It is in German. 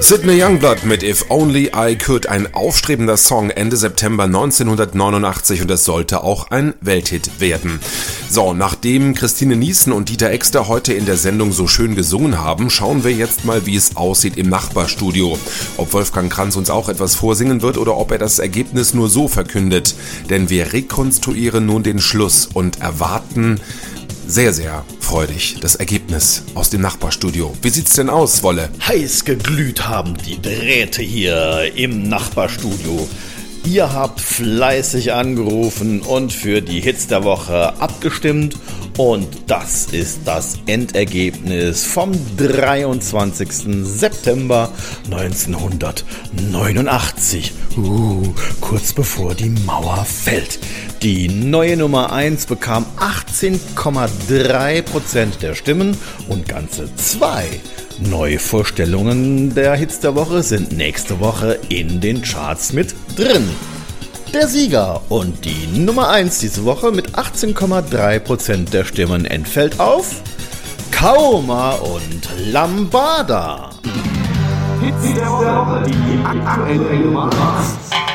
Sydney Youngblood mit If Only I Could, ein aufstrebender Song Ende September 1989 und es sollte auch ein Welthit werden. So, nachdem Christine Niesen und Dieter Exter heute in der Sendung so schön gesungen haben, schauen wir jetzt mal, wie es aussieht im Nachbarstudio. Ob Wolfgang Kranz uns auch etwas vorsingen wird oder ob er das Ergebnis nur so verkündet. Denn wir rekonstruieren nun den Schluss und erwarten sehr, sehr freudig das Ergebnis aus dem Nachbarstudio. Wie sieht's denn aus, Wolle? Heiß geglüht haben die Drähte hier im Nachbarstudio. Ihr habt fleißig angerufen und für die Hits der Woche abgestimmt. Und das ist das Endergebnis vom 23. September 1989. Kurz bevor die Mauer fällt. Die neue Nummer 1 bekam 18,3% der Stimmen und ganze 2 Neuvorstellungen der Hits der Woche sind nächste Woche in den Charts mit drin. Der Sieger und die Nummer 1 diese Woche mit 18,3% der Stimmen entfällt auf Kaoma und Lambada. Hits der Woche, die aktuelle Nummer 1.